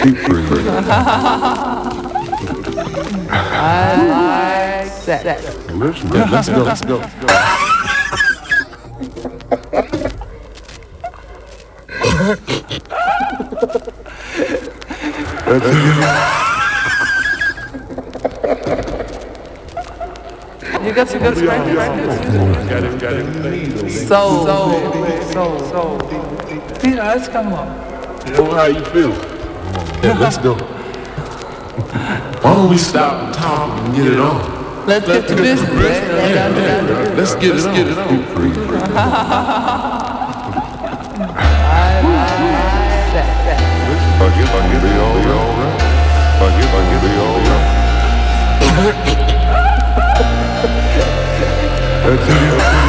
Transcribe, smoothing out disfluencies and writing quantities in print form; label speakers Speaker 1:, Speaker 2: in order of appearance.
Speaker 1: I like that.
Speaker 2: Let's go.
Speaker 1: You got some good records? So. Peter, let's come on.
Speaker 2: You know how you feel? Yeah, let's go. Why don't we stop and talk and get it on?
Speaker 1: Let's get to business.
Speaker 2: Let's get it on. Fuck it, be all right. Fuck it, be all right. That's it.